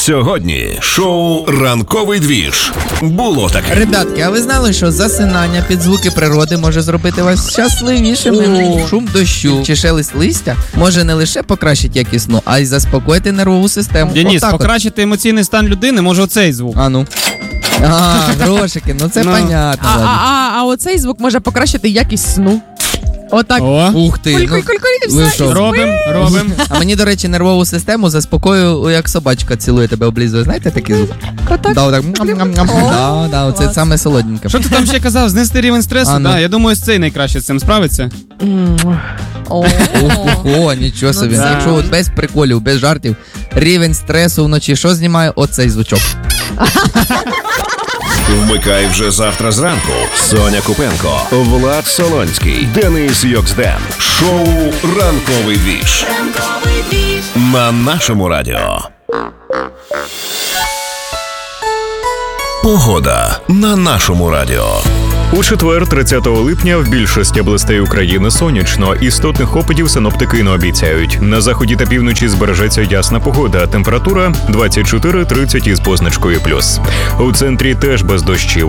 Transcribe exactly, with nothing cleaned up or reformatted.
Сьогодні шоу «Ранковий двіж». Було таке. Ребятки, а ви знали, що засинання під звуки природи може зробити вас щасливішими? Шум дощу чи шелест листя може не лише покращити якість сну, а й заспокоїти нервову систему. Дініс, Отак от. покращити емоційний стан людини може оцей звук. А ну. А, грошики, ну це Ну. понятно. А, ладно. а, а, а оцей звук може покращити якість сну. Отак. О, Ух ти. Куль, ну, куль, куль, куль, і ви все. що? і робим, робим. А мені, до речі, нервову систему заспокоює, як собачка цілує тебе, облізує. Знаєте такий звук? Отак. Да, отак. Да, да, оце Клас. саме солоденьке. Що ти там ще казав? Знести рівень стресу? А, ну. Да, я думаю, цей найкраще з цим справиться. М. О. Ого, нічого собі. це- Якщо от без приколів, без жартів, рівень стресу вночі, що знімає? Оцей звучок. Вмикай вже завтра зранку. Соня Купенко, Влад Солонський, Денис Йоксден. Шоу «Ранковий двіж». На нашому радіо. Погода на нашому радіо. У четвер, тридцятого липня, в більшості областей України сонячно. Істотних опадів синоптики не обіцяють. На заході та півночі збережеться ясна погода. Температура двадцять чотири тридцять із позначкою плюс. У центрі теж без дощів.